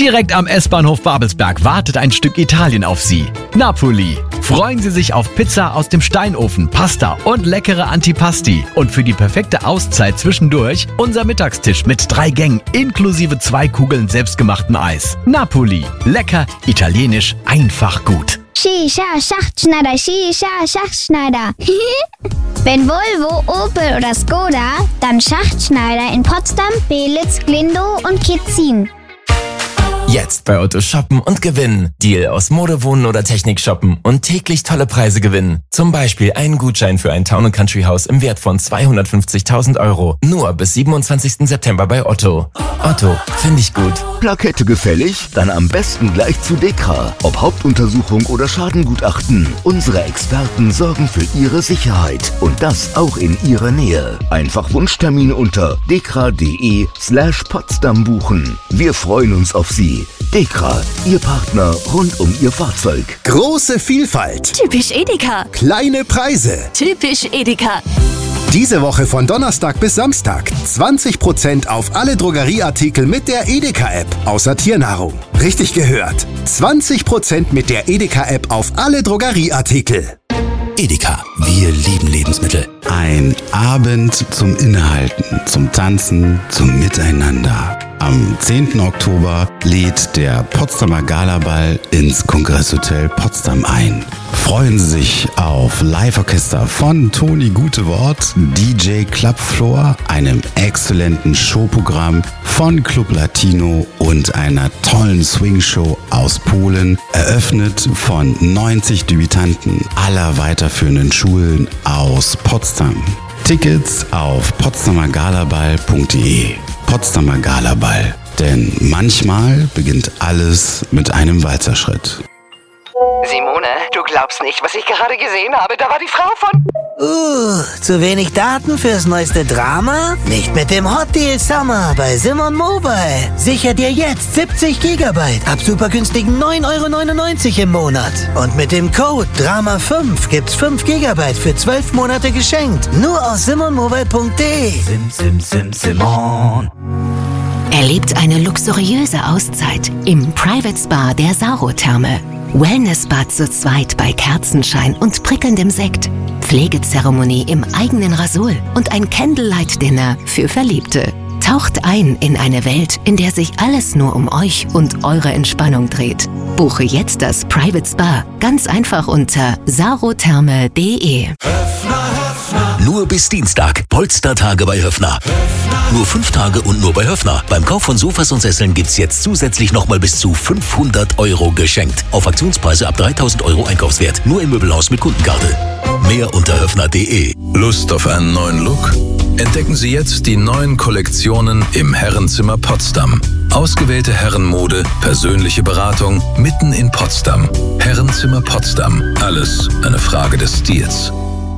Direkt am S-Bahnhof Babelsberg wartet ein Stück Italien auf Sie. Napoli. Freuen Sie sich auf Pizza aus dem Steinofen, Pasta und leckere Antipasti. Und für die perfekte Auszeit zwischendurch unser Mittagstisch mit 3 Gängen inklusive 2 Kugeln selbstgemachtem Eis. Napoli. Lecker, italienisch, einfach gut. Shisha, Schachtschneider, Shisha, Schachtschneider. Wenn Volvo, Opel oder Skoda, dann Schachtschneider in Potsdam, Belitz, Glindow und Kitzin. Jetzt bei Otto shoppen und gewinnen. Deal aus Mode, Wohnen oder Technik shoppen und täglich tolle Preise gewinnen. Zum Beispiel einen Gutschein für ein Town & Country Haus im Wert von 250.000 €. Nur bis 27. September bei Otto. Otto, finde ich gut. Plakette gefällig? Dann am besten gleich zu DEKRA. Ob Hauptuntersuchung oder Schadengutachten. Unsere Experten sorgen für Ihre Sicherheit. Und das auch in Ihrer Nähe. Einfach Wunschtermine unter dekra.de/Potsdam buchen. Wir freuen uns auf Sie. DEKRA, Ihr Partner rund um Ihr Fahrzeug. Große Vielfalt. Typisch Edeka. Kleine Preise. Typisch Edeka. Diese Woche von Donnerstag bis Samstag 20% auf alle Drogerieartikel mit der Edeka-App, außer Tiernahrung. Richtig gehört. 20% mit der Edeka-App auf alle Drogerieartikel. Edeka, wir lieben Lebensmittel. Ein Abend zum Innehalten, zum Tanzen, zum Miteinander. Am 10. Oktober lädt der Potsdamer Galaball ins Kongresshotel Potsdam ein. Freuen Sie sich auf Live-Orchester von Toni Gutewort, DJ Clubfloor, einem exzellenten Showprogramm von Club Latino und einer tollen Swing-Show aus Polen, eröffnet von 90 Debütanten aller weiterführenden Schulen aus Potsdam. Tickets auf potsdamergalaball.de. Potsdamer Galaball, denn manchmal beginnt alles mit einem Walzerschritt. Simone, du glaubst nicht, was ich gerade gesehen habe. Da war die Frau von... Zu wenig Daten fürs neueste Drama? Nicht mit dem Hot Deal Summer bei Simon Mobile. Sicher dir jetzt 70 GB ab super günstigen 9,99 € im Monat. Und mit dem Code DRAMA5 gibt's 5 GB für 12 Monate geschenkt. Nur aus simonmobile.de. Simon. Erlebt eine luxuriöse Auszeit im Private Spa der Sauro-Therme. Wellnessbad zu zweit bei Kerzenschein und prickelndem Sekt. Pflegezeremonie im eigenen Rasol und ein Candlelight-Dinner für Verliebte. Taucht ein in eine Welt, in der sich alles nur um euch und eure Entspannung dreht. Buche jetzt das Private Spa ganz einfach unter sarotherme.de. Nur bis Dienstag. Polstertage bei Höffner. Nur 5 Tage und nur bei Höffner. Beim Kauf von Sofas und Sesseln gibt's jetzt zusätzlich nochmal bis zu 500 € geschenkt. Auf Aktionspreise ab 3.000 € Einkaufswert. Nur im Möbelhaus mit Kundenkarte. Mehr unter höffner.de. Lust auf einen neuen Look? Entdecken Sie jetzt die neuen Kollektionen im Herrenzimmer Potsdam. Ausgewählte Herrenmode, persönliche Beratung mitten in Potsdam. Herrenzimmer Potsdam. Alles eine Frage des Stils.